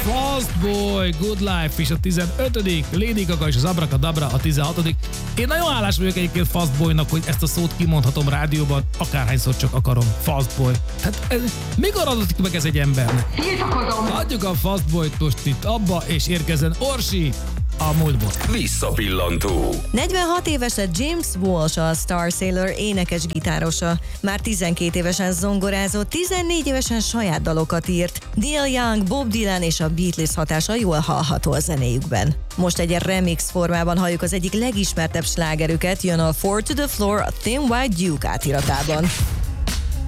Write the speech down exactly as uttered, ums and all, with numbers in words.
Fast Boy, Good Life és a tizenötödik Lady Gaga és az Abracadabra a tizenhatodik Én nagyon hálás vagyok egyébként Fast Boynak, hogy ezt a szót kimondhatom rádióban, akárhányszor csak akarom. Fast Boy. Hát ez, mikor adatik meg ez egy embernek? Tiltakozom! Hagyjuk a Fast Boyt most itt abba, és érkezzen Orsi a múltból. Visszapillantó. negyvenhat éves lett James Walsh, a Star Sailor énekes gitárosa. Már tizenkét évesen zongorázott, tizennégy évesen saját dalokat írt. Neil Young, Bob Dylan és a Beatles hatása jól hallható a zenéjükben. Most egy remix formában halljuk az egyik legismertebb slágerüket, jön a Four to the Floor a Thin White Duke átiratában.